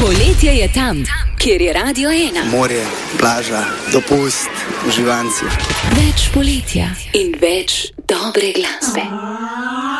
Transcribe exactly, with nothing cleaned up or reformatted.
Poletje je tam, kjer je Radio ena. Morje, plaža, dopust, uživanci. Več poletja in več dobre glasbe.